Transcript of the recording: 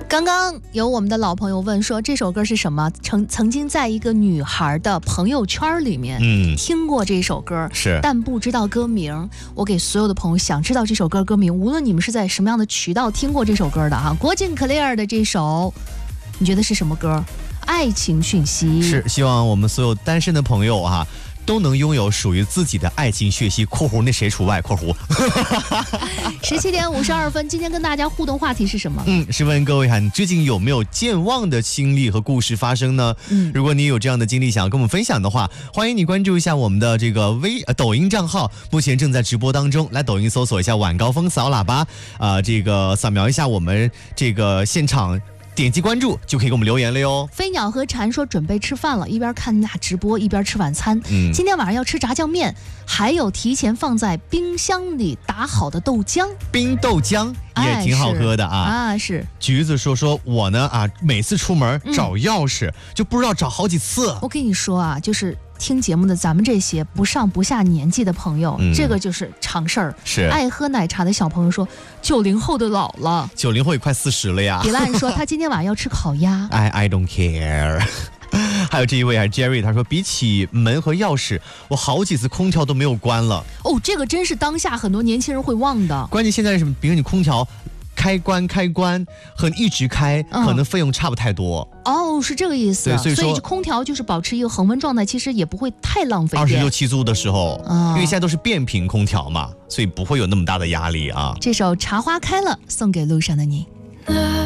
刚刚有我们的老朋友问说这首歌是什么，曾经在一个女孩的朋友圈里面听过这首歌， 是， 但不知道歌名。我给所有的朋友想知道这首歌歌名，无论你们是在什么样的渠道听过这首歌的哈，郭靖 Clear 的这首，你觉得是什么歌？爱情讯息。 是，希望我们所有单身的朋友啊都能拥有属于自己的爱情血息（括弧那谁除外）（括弧）。 17点52分，今天跟大家互动话题是什么？ 是问各位哈，你最近有没有健忘的经历和故事发生呢？如果你有这样的经历想要跟我们分享的话，欢迎你关注一下我们的这个抖音账号，目前正在直播当中。来抖音搜索一下晚高峰扫喇叭，这个扫描一下我们这个现场。点击关注就可以给我们留言了哟。 飞鸟和蝉说准备吃饭了，一边看你俩直播一边吃晚餐。今天晚上要吃炸酱面，还有提前放在冰箱里打好的豆浆， 冰豆浆也挺好喝的啊。 是。 橘子说我呢每次出门找钥匙就不知道找好几次。 我跟你说啊，就是听节目的咱们这些不上不下年纪的朋友，这个就是常事儿。 是。 爱喝奶茶的小朋友说，90后的老了 ，90后也快40了呀。 比兰说他今天晚上要吃烤鸭。 I don't care。还有这一位Jerry， 他说比起门和钥匙，我好几次空调都没有关了。 这个真是当下很多年轻人会忘的。 关键现在是什么？比如你空调开关和你一直开，可能费用差不太多。 是这个意思。 对，所以空调就是保持一个恒温状态，其实也不会太浪费电。 26、7度的时候，因为现在都是变频空调嘛，所以不会有那么大的压力啊。 这首《茶花开了》送给路上的你。